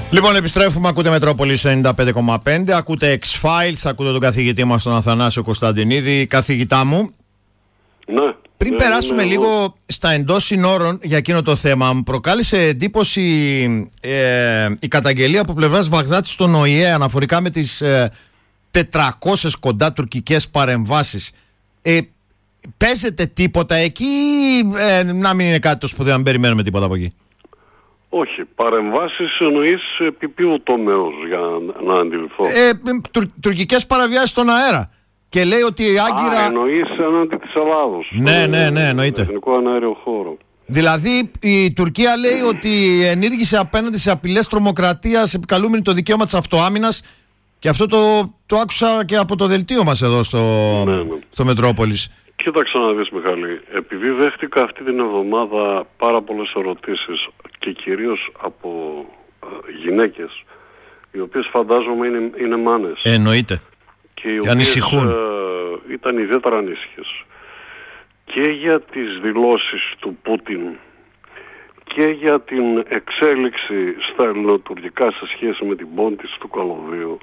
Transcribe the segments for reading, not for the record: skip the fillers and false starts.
Λοιπόν, επιστρέφουμε. Ακούτε Μετρόπολης 95,5. Ακούτε X-Files. Ακούτε τον καθηγητή μας, τον Αθανάσιο Κωνσταντινίδη. Καθηγητά μου, ναι, πριν περάσουμε λίγο στα εντός συνόρων για εκείνο το θέμα, μου προκάλεσε εντύπωση η καταγγελία από πλευράς Βαγδάτη στον ΟΗΕ αναφορικά με τις 400 κοντά τουρκικές παρεμβάσεις. Παίζεται τίποτα εκεί να μην είναι κάτι το σπουδαίο, να μην περιμένουμε τίποτα από εκεί? Όχι, παρεμβάσεις εννοείς επί ποιου τομέως, για να αντιληφθώ? Τουρκικές παραβιάσεις στον αέρα. Και λέει ότι η Άγκυρα... εννοείς εναντί της Ελλάδος. Ναι, εννοείται. Εθνικό αναέριο χώρο. Δηλαδή η Τουρκία λέει ότι ενήργησε απέναντι σε απειλές τρομοκρατίας, επικαλούμενη το δικαίωμα της αυτοάμυνας, και αυτό το άκουσα και από το δελτίο μας εδώ στο Μετρόπολης. Κοίταξε να δεις, Μιχάλη, επειδή δέχτηκα αυτή την εβδομάδα πάρα πολλές ερωτήσεις και κυρίως από γυναίκες, οι οποίες φαντάζομαι είναι μάνες. Εννοείται. Και οι οποίες ήταν ιδιαίτερα ανήσυχες και για τις δηλώσεις του Πούτιν και για την εξέλιξη στα ελληνοτουρκικά σε σχέση με την πόντιση του καλωδίου.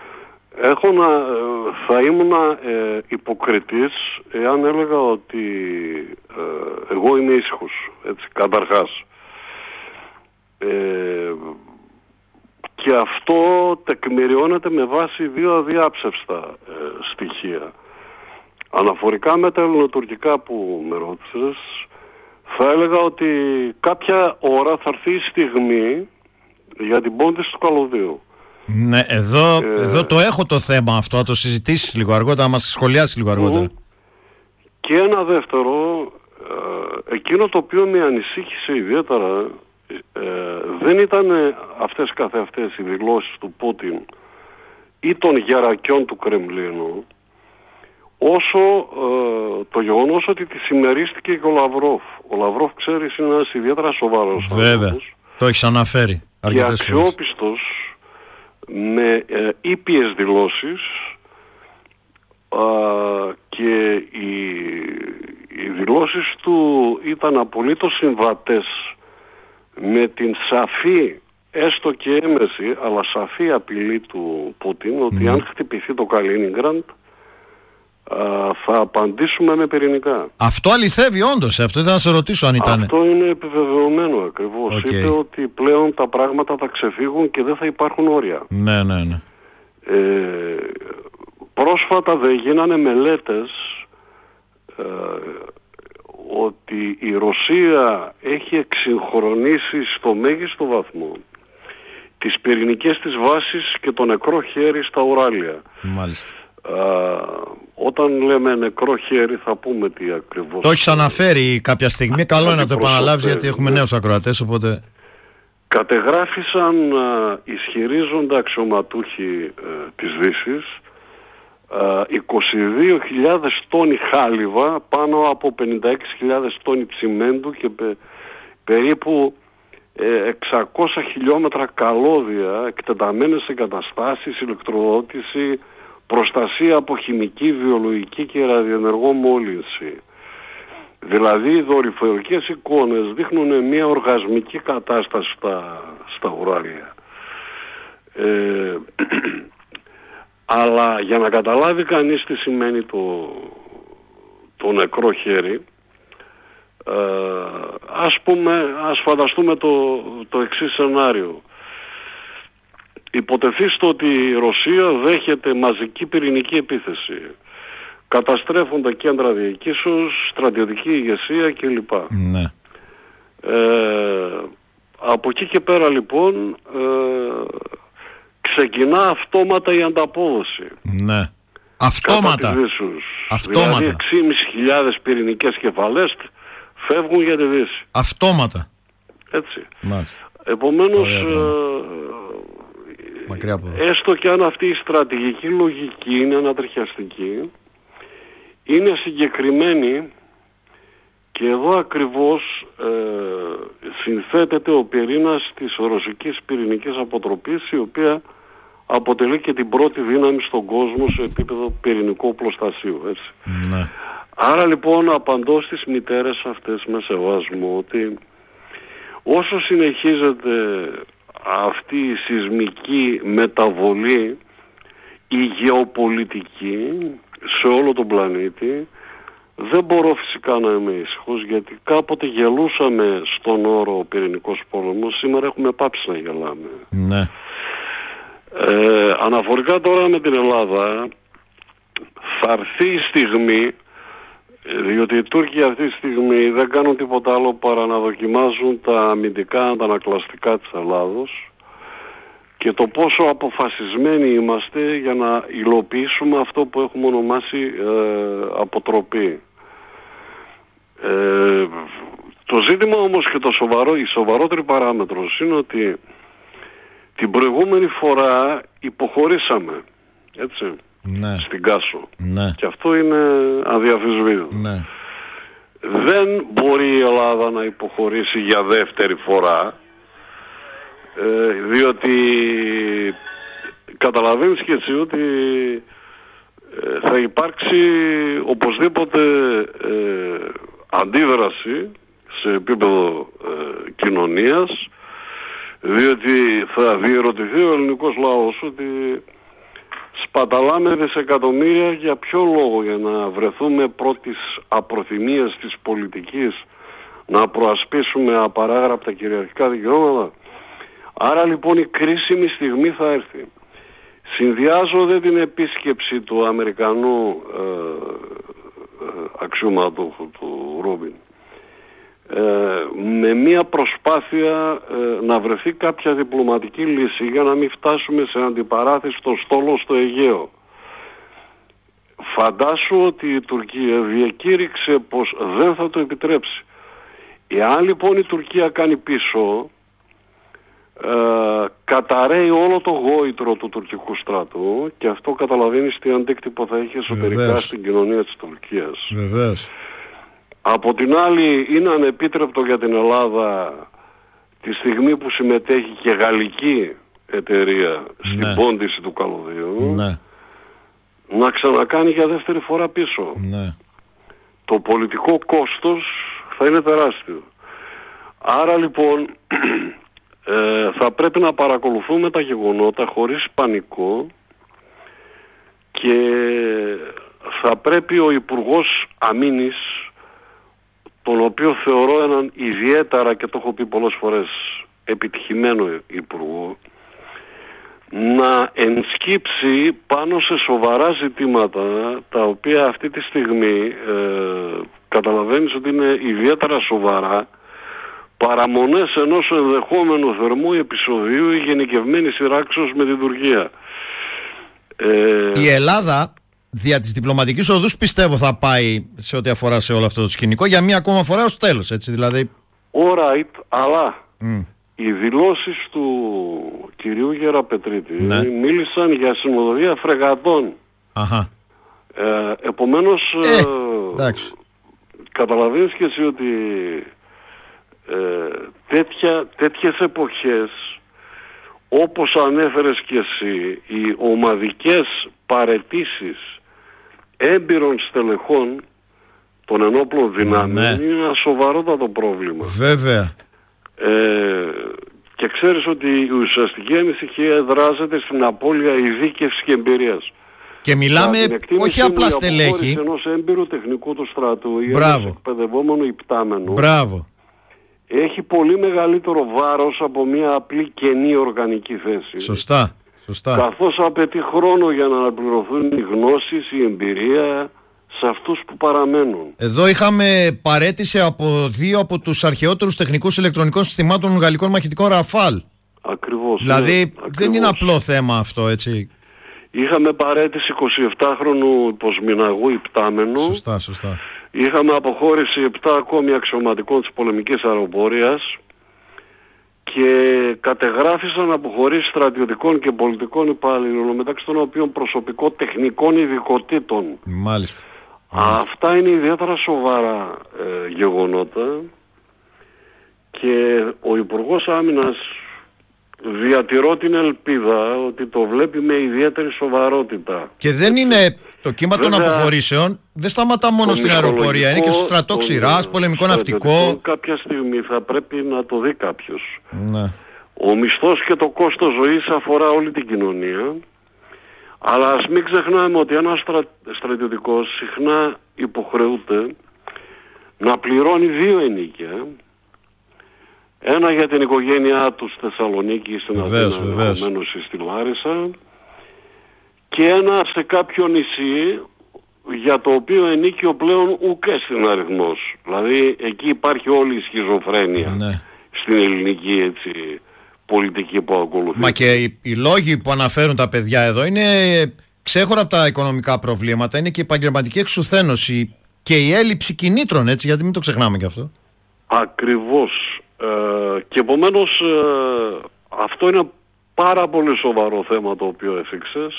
Θα ήμουν υποκριτής εάν έλεγα ότι εγώ είμαι ήσυχος, έτσι, καταρχάς. Και αυτό τεκμηριώνεται με βάση δύο αδιάψευστα στοιχεία. Αναφορικά με τα ελληνοτουρκικά που με ρώτησες, θα έλεγα ότι κάποια ώρα θα έρθει η στιγμή για την πόντιση του καλωδίου. Ναι, εδώ το έχω το θέμα αυτό, θα το συζητήσεις λίγο αργότερα, να μας σχολιάσεις λίγο αργότερα. Και ένα δεύτερο, εκείνο το οποίο με ανησύχησε ιδιαίτερα, δεν ήταν αυτές καθεαυτές οι δηλώσεις του Πούτιν ή των γερακιών του Κρεμλίνου, όσο το γεγονός ότι τη συμμερίστηκε και ο Λαυρόφ. Ο Λαυρόφ, ξέρεις, είναι ένας ιδιαίτερα σοβαρός άνθρωπος. Το έχεις αναφέρει αρκετές φορές. Και αξιόπιστος, με ήπιες δηλώσεις, και οι δηλώσεις του ήταν απολύτως συμβατές με την σαφή, έστω και έμεση, αλλά σαφή απειλή του Πούτιν, ότι αν χτυπηθεί το Καλίνιγκραντ θα απαντήσουμε με πυρηνικά. Αυτό αληθεύει όντως, αυτό ήθελα να σε ρωτήσω αν ήταν. Αυτό είναι επιβεβαιωμένο ακριβώς. Είπε ότι πλέον τα πράγματα θα ξεφύγουν και δεν θα υπάρχουν όρια. Ναι. Πρόσφατα δεν γίνανε μελέτες ότι η Ρωσία έχει εξυγχρονίσει στο μέγιστο βαθμό τις πυρηνικές της βάσεις και το νεκρό χέρι στα Ουράλια. Μάλιστα. Όταν λέμε νεκρό χέρι θα πούμε τι ακριβώς. Το έχεις αναφέρει κάποια στιγμή, καλό είναι να το επαναλάβεις γιατί έχουμε νέους ακροατές, οπότε... Κατεγράφησαν, ισχυρίζονται αξιωματούχοι της Δύσης, 22.000 τόνοι χάλιβα, πάνω από 56.000 τόνοι τσιμέντου και περίπου 600 χιλιόμετρα καλώδια, εκτεταμένες εγκαταστάσεις, ηλεκτροδότηση, προστασία από χημική, βιολογική και ραδιενεργό μόλυνση. Δηλαδή οι δορυφορικές εικόνες δείχνουν μια οργασμική κατάσταση στα Ουράλια. Αλλά για να καταλάβει κανείς τι σημαίνει το νεκρό χέρι, ας φανταστούμε το εξής σενάριο. Υποτεθείστε ότι η Ρωσία δέχεται μαζική πυρηνική επίθεση. Καταστρέφονται κέντρα διοικήσεως, στρατιωτική ηγεσία κλπ. Ναι. Από εκεί και πέρα λοιπόν ξεκινά αυτόματα η ανταπόδοση. Ναι. Αυτόματα. Δηλαδή 6.500 πυρηνικές κεφαλές φεύγουν για τη Δύση. Αυτόματα. Έτσι. Μάλιστα. Επομένως έστω και αν αυτή η στρατηγική λογική είναι ανατριχιαστική, είναι συγκεκριμένη, και εδώ ακριβώς συνθέτεται ο πυρήνας της ρωσικής πυρηνικής αποτροπής, η οποία αποτελεί και την πρώτη δύναμη στον κόσμο σε επίπεδο πυρηνικού οπλοστασίου, έτσι. Ναι. Άρα λοιπόν απαντώ στις μητέρες αυτές με σεβασμό ότι όσο συνεχίζεται αυτή η σεισμική μεταβολή, η γεωπολιτική σε όλο τον πλανήτη, δεν μπορώ φυσικά να είμαι ήσυχος, γιατί κάποτε γελούσαμε στον όρο πυρηνικός πόλεμος, σήμερα έχουμε πάψει να γελάμε. Ναι. Αναφορικά τώρα με την Ελλάδα, θα έρθει η στιγμή, διότι οι Τούρκοι αυτή τη στιγμή δεν κάνουν τίποτα άλλο παρά να δοκιμάζουν τα αμυντικά αντανακλαστικά της Ελλάδος και το πόσο αποφασισμένοι είμαστε για να υλοποιήσουμε αυτό που έχουμε ονομάσει αποτροπή. Το ζήτημα όμως και η σοβαρότερη παράμετρος είναι ότι την προηγούμενη φορά υποχωρήσαμε, έτσι, ναι, στην Κάσο. Ναι. Και αυτό είναι αδιαφυσβήτητο. Ναι. Δεν μπορεί η Ελλάδα να υποχωρήσει για δεύτερη φορά, διότι καταλαβαίνεις και εσύ ότι θα υπάρξει οπωσδήποτε αντίδραση σε επίπεδο κοινωνίας, διότι θα διερωτηθεί ο ελληνικός λαός ότι σπαταλάμε δισεκατομμύρια για ποιο λόγο? Για να βρεθούμε πρώτης απροθυμίας της πολιτικής να προασπίσουμε απαράγραπτα κυριαρχικά δικαιώματα? Άρα λοιπόν η κρίσιμη στιγμή θα έρθει. Συνδυάζω την επίσκεψη του Αμερικανού αξιωματούχου του Ρούμπιν με μια προσπάθεια να βρεθεί κάποια διπλωματική λύση για να μην φτάσουμε σε αντιπαράθεση στο στόλο στο Αιγαίο. Φαντάσου ότι η Τουρκία διακήρυξε πως δεν θα το επιτρέψει. Εάν λοιπόν η Τουρκία κάνει πίσω, καταραίει όλο το γόητρο του τουρκικού στρατού και αυτό καταλαβαίνεις τι αντίκτυπο θα έχει εσωτερικά στην κοινωνία της Τουρκίας. Βεβαίως. Από την άλλη είναι ανεπίτρεπτο για την Ελλάδα τη στιγμή που συμμετέχει και γαλλική εταιρεία στην πόντιση του καλωδίου να ξανακάνει για δεύτερη φορά πίσω. Το πολιτικό κόστος θα είναι τεράστιο. Άρα λοιπόν θα πρέπει να παρακολουθούμε τα γεγονότα χωρίς πανικό και θα πρέπει ο Υπουργός Αμήνης, τον οποίο θεωρώ έναν ιδιαίτερα, και το έχω πει πολλές φορές, επιτυχημένο υπουργό, να ενσκύψει πάνω σε σοβαρά ζητήματα τα οποία αυτή τη στιγμή καταλαβαίνεις ότι είναι ιδιαίτερα σοβαρά, παραμονές ενός ενδεχόμενου θερμού επεισοδίου ή γενικευμένης σειράξεως με την Τουρκία. Η Ελλάδα δια της διπλωματικής οδούς πιστεύω θα πάει σε ό,τι αφορά σε όλο αυτό το σκηνικό για μία ακόμα φορά ως τέλος, έτσι δηλαδή. Alright, αλλά οι δηλώσεις του κυρίου Γεραπετρίτη μίλησαν για συνοδεία φρεγατών. Επομένως καταλαβαίνεις και εσύ ότι τέτοιες εποχές, όπως ανέφερες και εσύ, οι ομαδικές παραιτήσεις έμπειρων στελεχών των ενόπλων δυνάμεων είναι ένα σοβαρότατο πρόβλημα. Βέβαια. Και ξέρεις ότι η ουσιαστική ανησυχία εδράζεται στην απώλεια ειδίκευσης και εμπειρίας. Και μιλάμε όχι απλά στελέχη. Η ενός έμπειρου τεχνικού του στρατού ή ενός εκπαιδευόμενου υπτάμενου έχει πολύ μεγαλύτερο βάρος από μια απλή κενή οργανική θέση. Σωστά. Καθώς απαιτεί χρόνο για να αναπληρωθούν οι γνώσεις, η εμπειρία σε αυτούς που παραμένουν. Εδώ είχαμε παραίτηση από 2 από τους αρχαιότερους τεχνικούς ηλεκτρονικών συστημάτων γαλλικών μαχητικών Ραφάλ. Ακριβώς. Δηλαδή δεν είναι απλό θέμα αυτό, έτσι. Είχαμε παραίτηση 27χρονου υποσμηναγού υπτάμενου. Σωστά. Είχαμε αποχώρηση 7 ακόμη αξιωματικών της πολεμικής αεροπορίας και κατεγράφησαν αποχωρήσεις στρατιωτικών και πολιτικών υπαλλήλων, μεταξύ των οποίων προσωπικό τεχνικών ειδικοτήτων. Μάλιστα. Αυτά είναι ιδιαίτερα σοβαρά γεγονότα και ο Υπουργός Άμυνας, διατηρώ την ελπίδα ότι το βλέπει με ιδιαίτερη σοβαρότητα. Και δεν είναι το κύμα των αποχωρήσεων, δεν σταματά μόνο στην αεροπορία, είναι και στο στρατό ξηράς, πολεμικό ναυτικό. Κάποια στιγμή θα πρέπει να το δει κάποιος. Ο μισθός και το κόστος ζωής αφορά όλη την κοινωνία, αλλά ας μην ξεχνάμε ότι ένας στρατιωτικός συχνά υποχρεούται να πληρώνει 2 ενοίκια. Ένα για την οικογένειά του στη Θεσσαλονίκη, στην Αθήνα, ενδεχομένως στη Λάρισα, και ένα σε κάποιο νησί, για το οποίο ενίκιο πλέον ουκ στην αριθμός. Δηλαδή εκεί υπάρχει όλη η σχιζοφρένεια στην ελληνική έτσι πολιτική που ακολουθεί. Μα και οι λόγοι που αναφέρουν τα παιδιά εδώ είναι ξέχωρα από τα οικονομικά προβλήματα, είναι και η επαγγελματική εξουθένωση και η έλλειψη κινήτρων, έτσι, γιατί μην το ξεχνάμε και αυτό. Ακριβώς. Και επομένως αυτό είναι πάρα πολύ σοβαρό θέμα το οποίο έφυξες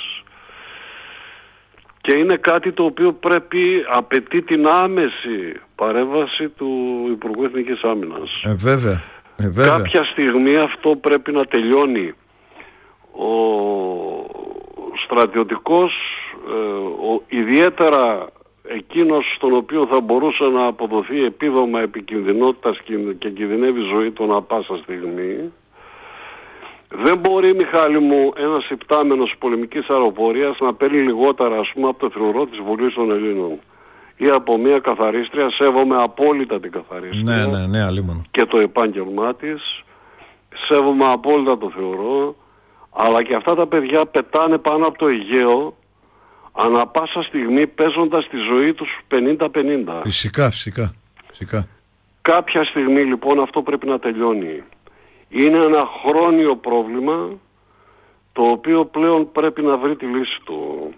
και είναι κάτι το οποίο απαιτεί την άμεση παρέμβαση του Υπουργού Εθνικής Άμυνας. Βέβαια. Κάποια στιγμή αυτό πρέπει να τελειώνει. Ο στρατιωτικός, ιδιαίτερα εκείνος στον οποίο θα μπορούσε να αποδοθεί επίδομα επικινδυνότητας και κινδυνεύει η ζωή του ανά πάσα στιγμή, δεν μπορεί, Μιχάλη μου, ένας υπτάμενος πολεμικής αεροπορίας να παίρνει λιγότερα, ας πούμε, από το θρουρό της Βουλής των Ελλήνων ή από μια καθαρίστρια. Σέβομαι απόλυτα την καθαρίστρια και το επάγγελμά της, σέβομαι απόλυτα το θεωρώ, αλλά και αυτά τα παιδιά πετάνε πάνω από το Αιγαίο ανά πάσα στιγμή, παίζοντας τη ζωή τους 50-50. Φυσικά. Κάποια στιγμή λοιπόν αυτό πρέπει να τελειώνει. Είναι ένα χρόνιο πρόβλημα το οποίο πλέον πρέπει να βρει τη λύση του.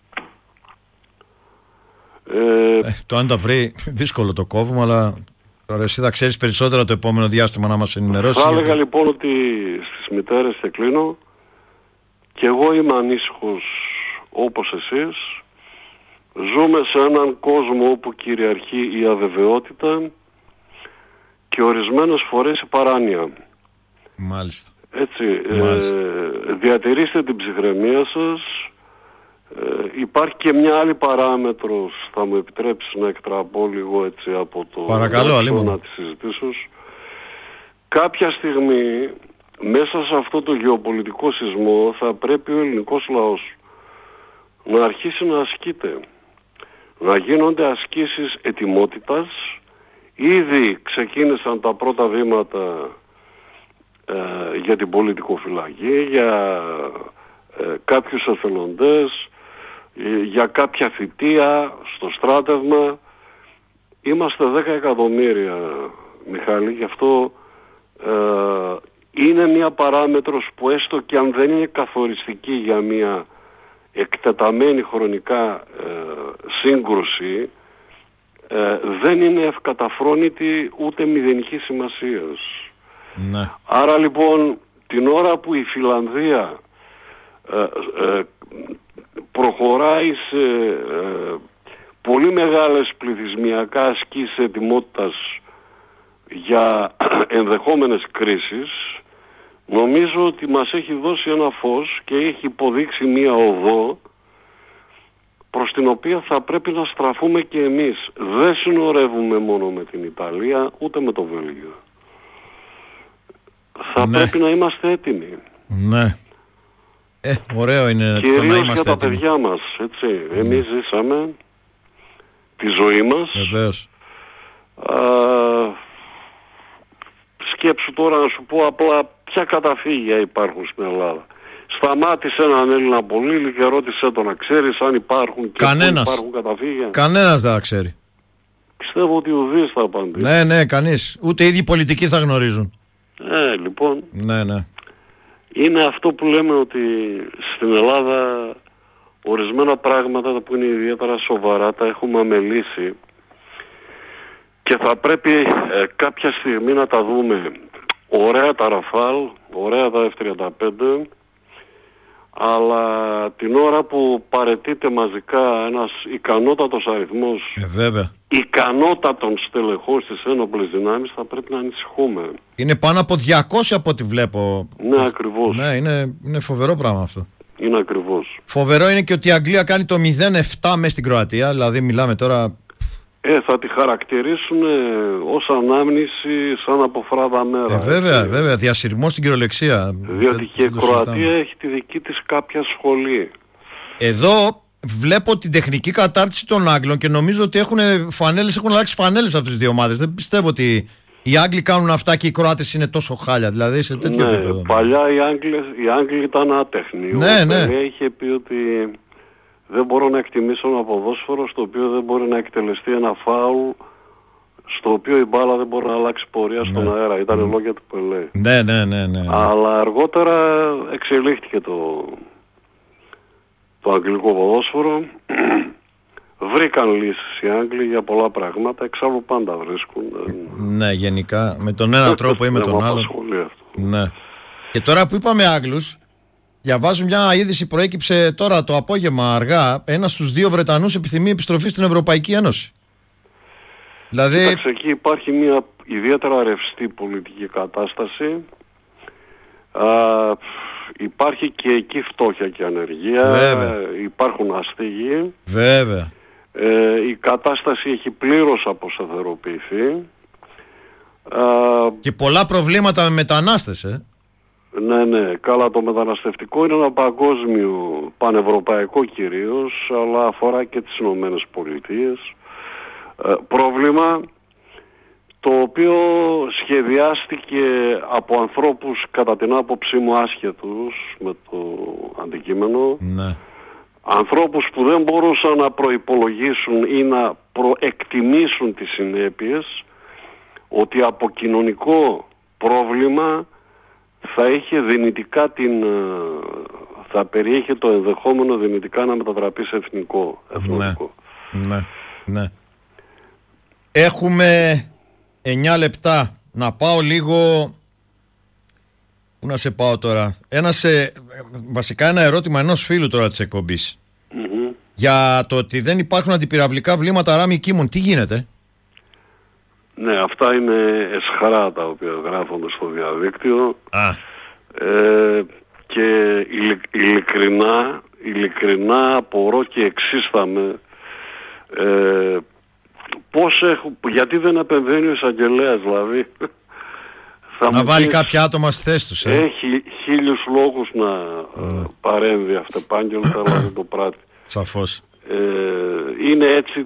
Το αν τα βρει δύσκολο το κόβουμε, αλλά τώρα εσύ θα ξέρεις περισσότερα το επόμενο διάστημα να μας ενημερώσεις. Θα έλεγα λοιπόν ότι στις μητέρες, και κλείνω, και εγώ είμαι ανήσυχος όπως εσείς. Ζούμε σε έναν κόσμο όπου κυριαρχεί η αβεβαιότητα και ορισμένες φορές η παράνοια. Μάλιστα. Έτσι, διατηρήστε την ψυχραιμία σας. Υπάρχει και μια άλλη παράμετρος, θα μου επιτρέψεις να εκτραπώ λίγο έτσι από το να τη συζητήσω. Κάποια στιγμή μέσα σε αυτό το γεωπολιτικό σεισμό θα πρέπει ο ελληνικός λαός να αρχίσει να ασκείται, να γίνονται ασκήσεις ετοιμότητας. Ήδη ξεκίνησαν τα πρώτα βήματα για την πολιτικοφυλακή, για κάποιους εθελοντές, για κάποια θητεία στο στράτευμα. Είμαστε 10 εκατομμύρια, Μιχάλη, γι' αυτό είναι μια παράμετρος που έστω και αν δεν είναι καθοριστική για μια εκτεταμένη χρονικά σύγκρουση, δεν είναι ευκαταφρόνητη ούτε μηδενική σημασίας. Ναι. Άρα λοιπόν την ώρα που η Φιλανδία προχωράει σε πολύ μεγάλες πληθυσμιακά ασκήσεις ετοιμότητας για ενδεχόμενες κρίσεις, νομίζω ότι μας έχει δώσει ένα φως και έχει υποδείξει μία οδό προς την οποία θα πρέπει να στραφούμε και εμείς. Δεν συνορεύουμε μόνο με την Ιταλία, ούτε με το Βέλγιο. Θα πρέπει να είμαστε έτοιμοι. Ναι. Ωραίο είναι κυρίως το να είμαστε για τα έτοιμοι. παιδιά μας, έτσι. Εμείς ζήσαμε τη ζωή μας. Βεβαίως. Σκέψου τώρα να σου πω απλά ποια καταφύγια υπάρχουν στην Ελλάδα. Σταμάτησε έναν Έλληνα πολύ και ρώτησε τον να ξέρεις αν υπάρχουν και υπάρχουν καταφύγια. Κανένας δεν θα ξέρει. Πιστεύω ότι ουδής θα απαντήσει. Ναι, κανείς. Ούτε οι ίδιοι πολιτικοί θα γνωρίζουν. Λοιπόν. Ναι. Είναι αυτό που λέμε ότι στην Ελλάδα ορισμένα πράγματα που είναι ιδιαίτερα σοβαρά τα έχουμε αμελήσει και θα πρέπει κάποια στιγμή να τα δούμε. Ωραία τα Ραφάλ, ωραία τα F-35, αλλά την ώρα που παραιτείται μαζικά ένας ικανότατος αριθμός ικανότατων στελεχών στις ένοπλες δυνάμεις, θα πρέπει να ανησυχούμε. Είναι πάνω από 200 από ό,τι βλέπω. Ναι, ακριβώς. Ναι, είναι φοβερό πράγμα αυτό. Είναι ακριβώς. Φοβερό είναι και ότι η Αγγλία κάνει το 0-7 μες στην Κροατία, δηλαδή μιλάμε τώρα... Θα τη χαρακτηρίσουν ως ανάμνηση σαν από φράδα μέρα. Βέβαια, διασυρμό στην κυριολεξία. Διότι και η Κροατία έχει τη δική της κάποια σχολή. Εδώ βλέπω την τεχνική κατάρτιση των Άγγλων και νομίζω ότι έχουν αλλάξει φανέλες από τις δύο ομάδες. Δεν πιστεύω ότι οι Άγγλοι κάνουν αυτά και οι Κροάτες είναι τόσο χάλια, δηλαδή σε τέτοιο επίπεδο. Παλιά οι Άγγλοι ήταν άτεχνοι. Ναι. Είχε πει ότι δεν μπορώ να εκτιμήσω ένα ποδόσφαιρο στο οποίο δεν μπορεί να εκτελεστεί ένα φάουλ, στο οποίο η μπάλα δεν μπορεί να αλλάξει πορεία στον αέρα. Ήταν λόγια του Πελέ. Ναι. Αλλά αργότερα εξελίχθηκε το αγγλικό ποδόσφαιρο. Βρήκαν λύσεις οι Άγγλοι για πολλά πράγματα, εξάλλου πάντα βρίσκουν. Ναι, γενικά, με τον ένα τρόπο ή με τον άλλο. Ναι. Και τώρα που είπαμε Άγγλους, διαβάζω μια είδηση, προέκυψε τώρα το απόγευμα αργά, ένας στους δύο Βρετανούς επιθυμεί επιστροφή στην Ευρωπαϊκή Ένωση. Δηλαδή... Κοίταξε, εκεί υπάρχει μια ιδιαίτερα ρευστή πολιτική κατάσταση. Υπάρχει και εκεί φτώχεια και ανεργία. Βέβαια. Υπάρχουν αστίγοι. Βέβαια. Η κατάσταση έχει πλήρως αποσταθεροποιηθεί. Και πολλά προβλήματα με μετανάστες, Ναι. Καλά, το μεταναστευτικό είναι ένα παγκόσμιο, πανευρωπαϊκό κυρίως, αλλά αφορά και τις Ηνωμένες Πολιτείες. Πρόβλημα το οποίο σχεδιάστηκε από ανθρώπους κατά την άποψή μου άσχετους με το αντικείμενο. Ναι. Ανθρώπους που δεν μπορούσαν να προϋπολογίσουν ή να προεκτιμήσουν τις συνέπειες, ότι από κοινωνικό πρόβλημα θα είχε δυνητικά θα περιέχει το ενδεχόμενο δυνητικά να μετατραπεί σε εθνικό. Ναι. Έχουμε 9 λεπτά. Να πάω λίγο... Πού να σε πάω τώρα? Βασικά ένα ερώτημα ενός φίλου τώρα της εκπομπής. Για το ότι δεν υπάρχουν αντιπυραυλικά βλήματα Ράμι Κίμων. Τι γίνεται? Ναι, αυτά είναι εσχρά τα οποία γράφονται στο διαδίκτυο. Και ειλικρινά απορώ και εξίσταμαι γιατί δεν επεμβαίνει ο εισαγγελέας, δηλαδή. Να βάλει κάποια άτομα στη θέση τους. Έχει 1000 λόγους να παρέμβει αυτεπάγγελτα, αλλά δεν το πράττει. Σαφώς. Είναι έτσι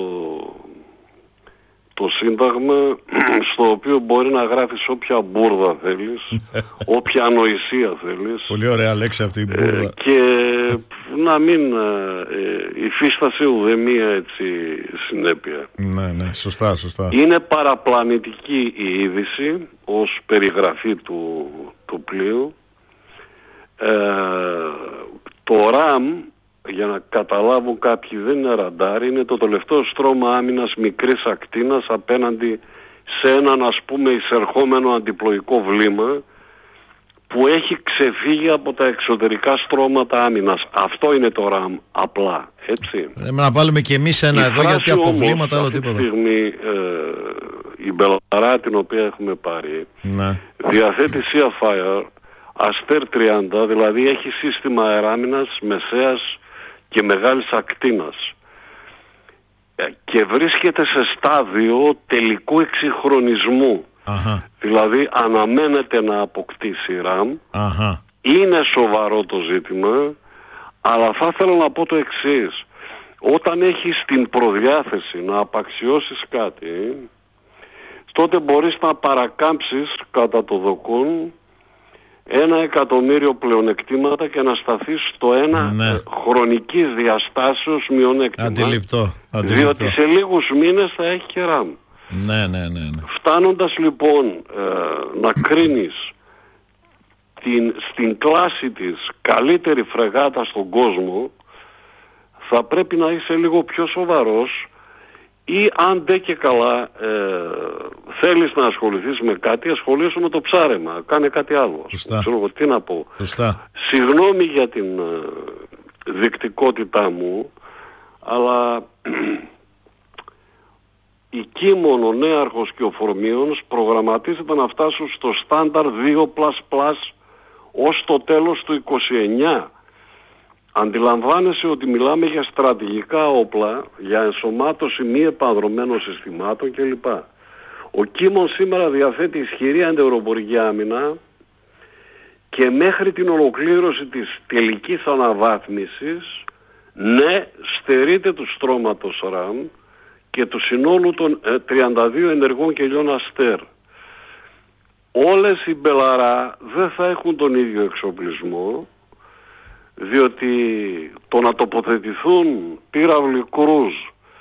το σύνταγμα, στο οποίο μπορεί να γράφεις όποια μπουρδα θέλεις, όποια ανοησία θέλεις. Πολύ ωραία λέξη αυτή η μπουρδα. Και να μην υφίστασε ουδέμια έτσι συνέπεια. Ναι, σωστά. Είναι παραπλανητική η είδηση ως περιγραφή του πλοίου. Το ΡΑΜ, για να καταλάβουν κάποιοι, δεν είναι ραντάρ, είναι το τελευταίο στρώμα άμυνας μικρής ακτίνας απέναντι σε έναν, ας πούμε, εισερχόμενο αντιπλοϊκό βλήμα που έχει ξεφύγει από τα εξωτερικά στρώματα άμυνας. Αυτό είναι το ΡΑΜ, απλά, έτσι. Να βάλουμε και εμείς ένα εδώ, γιατί από βλήματα άλλο τίποτα. Αυτή τη στιγμή η Μπελαρά, την οποία έχουμε πάρει, διαθέτει Seafire Αστέρ 30, δηλαδή έχει σύστημα αεράμυνας μεσαίας και μεγάλης ακτίνας, και βρίσκεται σε στάδιο τελικού εξυγχρονισμού. Δηλαδή αναμένεται να αποκτήσει RAM. Είναι σοβαρό το ζήτημα, αλλά θα ήθελα να πω το εξής: όταν έχεις την προδιάθεση να απαξιώσεις κάτι, τότε μπορείς να παρακάμψεις κατά το δοκούν 1.000.000 πλεονεκτήματα και να σταθείς στο ένα χρονικής διαστάσεως μειονέκτημα. Αντιληπτό. Διότι σε λίγους μήνες θα έχει και RAM. Ναι. Φτάνοντας λοιπόν να κρίνεις στην κλάση της καλύτερη φρεγάτα στον κόσμο, θα πρέπει να είσαι λίγο πιο σοβαρός, ή αν ντε και καλά θέλεις να ασχοληθείς με κάτι, ασχολήσου με το ψάρεμα, κάνε κάτι άλλο. Ξέρω τι να πω. Συγγνώμη για την δεικτικότητά μου, αλλά η Κίμων, ο Νέαρχος και ο Φορμίωνος προγραμματίζεται να φτάσουν στο στάνταρ 2++ ως το τέλος του 29. αντιλαμβάνεσαι ότι μιλάμε για στρατηγικά όπλα, για ενσωμάτωση μη επανδρομένων συστημάτων κλπ. Ο Κίμων σήμερα διαθέτει ισχυρή αντιαεροπορική άμυνα και μέχρι την ολοκλήρωση της τελικής αναβάθμισης, ναι, στερείται του στρώματος ΡΑΜ και του συνόλου των 32 ενεργών κελιών Αστέρ. Όλες οι Μπελαρά δεν θα έχουν τον ίδιο εξοπλισμό, διότι το να τοποθετηθούν πύραυλοι κρούζ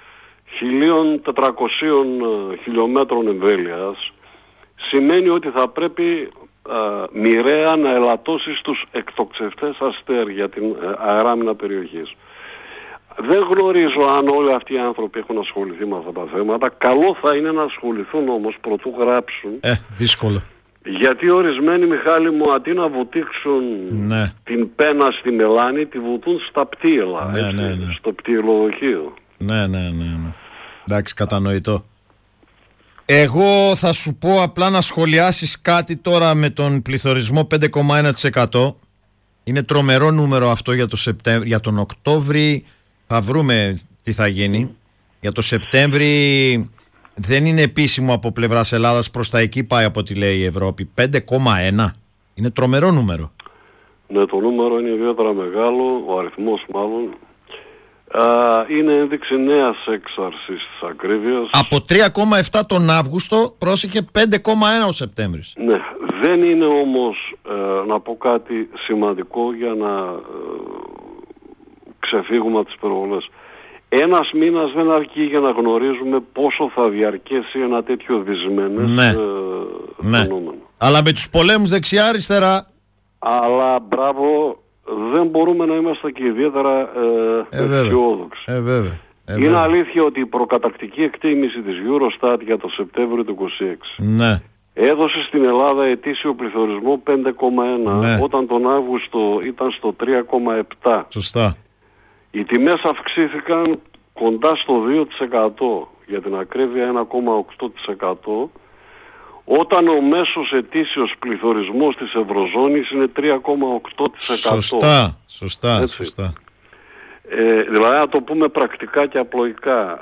1.400 χιλιόμετρων εμβέλειας σημαίνει ότι θα πρέπει μοιραία να ελαττώσει τους εκτοξευτές Αστέρ για την αεράμινα περιοχής. Δεν γνωρίζω αν όλοι αυτοί οι άνθρωποι έχουν ασχοληθεί με αυτά τα θέματα. Καλό θα είναι να ασχοληθούν όμως προτού γράψουν. Δύσκολο. Γιατί ορισμένοι, Μιχάλη μου, αντί να βουτήξουν την πένα στη μελάνη, τη βουτούν στα πτύελα, στο πτυελοδοχείο. Ναι. Εντάξει, κατανοητό. Εγώ θα σου πω απλά να σχολιάσεις κάτι τώρα με τον πληθωρισμό 5,1%. Είναι τρομερό νούμερο αυτό για τον Οκτώβρη. Θα βρούμε τι θα γίνει. Για το Σεπτέμβρη δεν είναι επίσημο από πλευράς Ελλάδας, προς τα εκεί πάει από ό,τι λέει η Ευρώπη. 5,1. Είναι τρομερό νούμερο. Ναι, το νούμερο είναι ιδιαίτερα μεγάλο, ο αριθμός μάλλον. Είναι ένδειξη νέας έξαρσης της ακρίβειας. Από 3,7 τον Αύγουστο πρόσεχε 5,1 ο Σεπτέμβρης. Ναι, δεν είναι όμως να πω κάτι σημαντικό για να ξεφύγουμε από τις υπερβολές. Ένας μήνας δεν αρκεί για να γνωρίζουμε πόσο θα διαρκέσει ένα τέτοιο δυσμένες φαινόμενο. Αλλά με τους πολέμους δεξιά-αριστερά. Αλλά μπράβο, δεν μπορούμε να είμαστε και ιδιαίτερα αισιόδοξοι. Είναι αλήθεια ότι η προκατακτική εκτίμηση της Eurostat για το Σεπτέμβριο του 26 έδωσε στην Ελλάδα ετήσιο πληθωρισμό 5,1 όταν τον Αύγουστο ήταν στο 3,7. Σωστά. Οι τιμές αυξήθηκαν κοντά στο 2%, για την ακρίβεια 1,8%, όταν ο μέσος ετήσιος πληθωρισμός της Ευρωζώνης είναι 3,8%. Σωστά. Δηλαδή να το πούμε πρακτικά και απλοϊκά,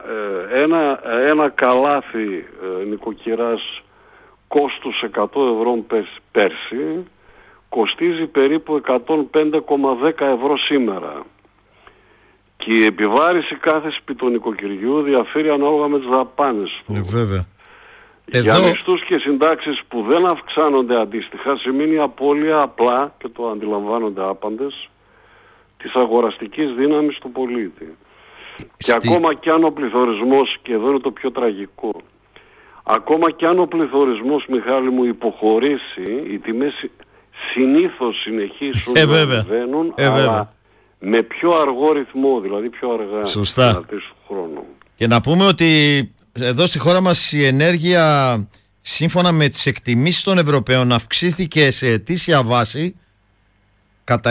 ένα καλάθι νοικοκυράς κόστους 100 ευρώ πέρσι κοστίζει περίπου 105,10 ευρώ σήμερα. Και η επιβάρηση κάθε σπιτονοικοκυριού διαφέρει ανάλογα με τις δαπάνες του. Βέβαια. Για μισθούς και συντάξεις που δεν αυξάνονται αντίστοιχα σημαίνει απώλεια απλά, και το αντιλαμβάνονται άπαντες, της αγοραστικής δύναμης του πολίτη. Και ακόμα κι αν ο πληθωρισμός, και εδώ είναι το πιο τραγικό, ακόμα κι αν ο πληθωρισμός, Μιχάλη μου, υποχωρήσει, οι τιμές συνήθως συνεχίσουν να ανεβαίνουν, αλλά με πιο αργό ρυθμό, δηλαδή πιο αργά του χρόνου. Και να πούμε ότι εδώ στη χώρα μας η ενέργεια, σύμφωνα με τις εκτιμήσεις των Ευρωπαίων, αυξήθηκε σε ετήσια βάση κατά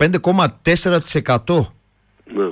25,4%. Ναι.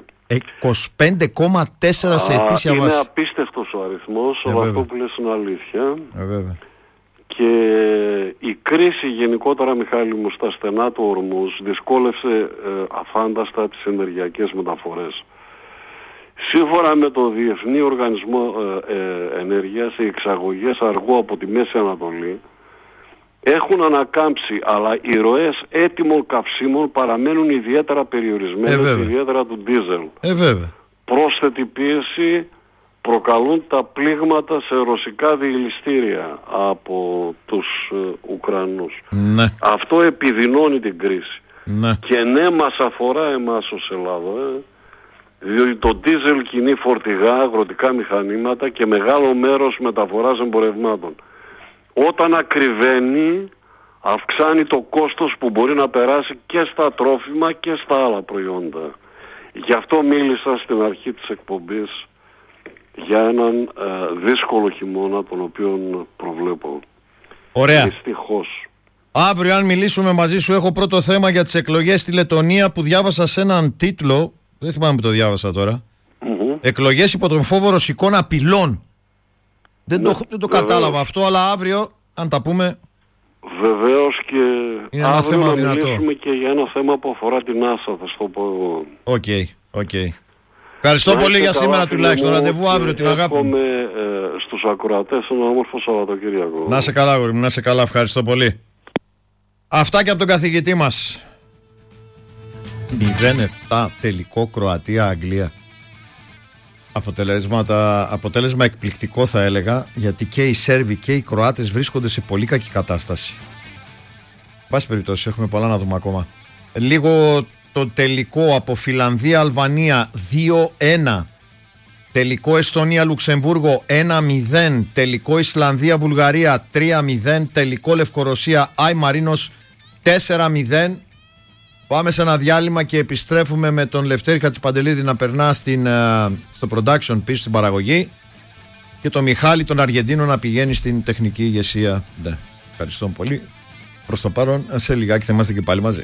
25,4% σε ετήσια βάση. Είναι απίστευτος ο αριθμός, αλλά αυτό που λες είναι αλήθεια. Βέβαια. Και η κρίση γενικότερα, Μιχάλη μου, στα στενά του Ορμούζ δυσκόλευσε αφάνταστα τις ενεργειακές μεταφορές. Σύμφωνα με το Διεθνή Οργανισμό Ενέργειας, οι εξαγωγές αργού από τη Μέση Ανατολή έχουν ανακάμψει, αλλά οι ροές έτοιμων καυσίμων παραμένουν ιδιαίτερα περιορισμένες, ιδιαίτερα του ντίζελ. Πρόσθετη πίεση προκαλούν τα πλήγματα σε ρωσικά διελιστήρια από τους Ουκρανούς. Ναι. Αυτό επιδεινώνει την κρίση. Ναι. Και ναι, μας αφορά εμάς ως Ελλάδα, διότι το ντίζελ κινεί φορτηγά, αγροτικά μηχανήματα και μεγάλο μέρος μεταφοράς εμπορευμάτων. Όταν ακριβένει, αυξάνει το κόστος που μπορεί να περάσει και στα τρόφιμα και στα άλλα προϊόντα. Γι' αυτό μίλησα στην αρχή της εκπομπής για έναν δύσκολο χειμώνα, τον οποίο προβλέπω. Ωραία. Δυστυχώς. Αύριο, αν μιλήσουμε μαζί σου, έχω πρώτο θέμα για τις εκλογές στη Λετωνία, που διάβασα σε έναν τίτλο, δεν θυμάμαι που το διάβασα τώρα. Εκλογές υπό τον φόβο ρωσικών απειλών. Δεν το κατάλαβα αυτό, αλλά αύριο, αν τα πούμε, Βεβαίως, και είναι ένα αύριο θέμα να δυνατό. μιλήσουμε και για ένα θέμα που αφορά την NASA, θα στο πω εγώ. Οκ. Ευχαριστώ πολύ για σήμερα τουλάχιστον. Ραντεβού αύριο, την αγάπη μου. Εύχομαι στους ακροατές ένα όμορφο Σαββατοκύριακο. Να σε καλά, γόρι μου, να σε καλά. Ευχαριστώ πολύ. Αυτά και από τον καθηγητή μας. 0-7 τελικό Κροατία-Αγγλία. Αποτέλεσμα εκπληκτικό θα έλεγα, γιατί και οι Σέρβοι και οι Κροάτες βρίσκονται σε πολύ κακή κατάσταση. Πάση περιπτώσει, έχουμε πολλά να δούμε ακόμα. Λίγο το τελικό από Φιλανδία-Αλβανία 2-1. Τελικό Εστονία-Λουξεμβούργο 1-0. Τελικό Ισλανδία-Βουλγαρία 3-0. Τελικό Λευκορωσία-Άι Μαρίνος 4-0. Πάμε σε ένα διάλειμμα και επιστρέφουμε με τον Λευτέρη Χατσιπαντελίδη να περνά στο production πίσω στην παραγωγή και τον Μιχάλη τον Αργεντίνο να πηγαίνει στην τεχνική ηγεσία. Ναι, ευχαριστώ πολύ. Προς το παρόν, σε λιγάκι θα είμαστε και πάλι μαζί.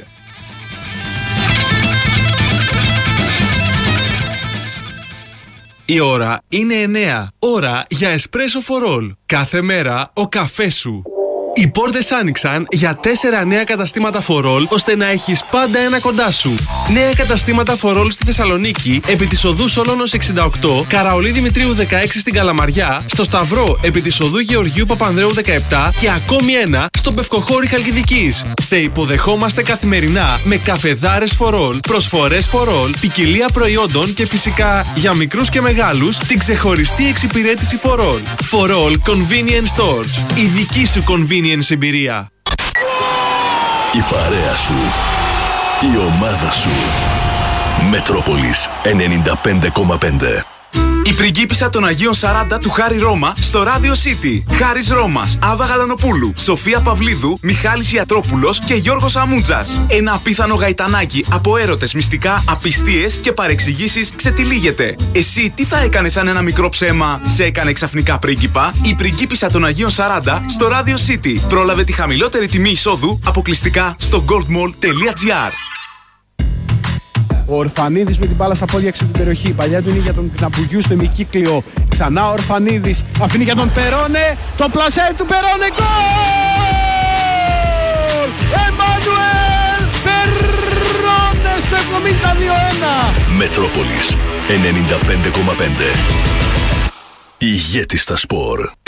Η ώρα είναι 9. Ώρα για Espresso for All. Κάθε μέρα ο καφές σου. Οι πόρτες άνοιξαν για 4 νέα καταστήματα for all, ώστε να έχεις πάντα ένα κοντά σου. Νέα καταστήματα for all στη Θεσσαλονίκη, επί της οδού Σολώνος 68, Καραολί Δημητρίου 16 στην Καλαμαριά, στο Σταυρό επί της οδού Γεωργίου Παπανδρέου 17 και ακόμη ένα στο Πευκοχώρη Χαλκιδικής. Σε υποδεχόμαστε καθημερινά με καφεδάρες for all, προσφορές for all, ποικιλία προϊόντων και φυσικά για μικρούς και μεγάλους την ξεχωριστή εξυπηρέτηση for all. For all Convenience Stores. Η δική σου convenience εμπειρία. Η παρέα σου. Η ομάδα σου. Μετρόπολης 95,5. Η πριγκίπισσα των Αγίων 40 του Χάρη Ρώμα στο Radio City. Χάρης Ρώμας, Άβα Γαλανοπούλου, Σοφία Παυλίδου, Μιχάλης Ιατρόπουλος και Γιώργος Αμούντζας. Ένα απίθανο γαϊτανάκι από έρωτες, μυστικά, απιστίες και παρεξηγήσεις ξετυλίγεται. Εσύ τι θα έκανες αν ένα μικρό ψέμα σε έκανε ξαφνικά πρίγκιπα? Η πριγκίπισσα των Αγίων 40 στο Radio City. Πρόλαβε τη χαμηλότερη τιμή εισόδου αποκλειστικά στο goldmall.gr. Ο Ορφανίδης με την μπάλα στα πόδια έξω την περιοχή. Η παλιά του είναι για τον Κναπουγιού στο ημικύκλιο. Ξανά ο Ορφανίδης αφήνει για τον Περόνε. Το πλασέ του Περόνε. Γκολ! Εμμανουέλ Περόνε στο 72-1. Μετρόπολης 95,5. Ηγέτη στα σπορ.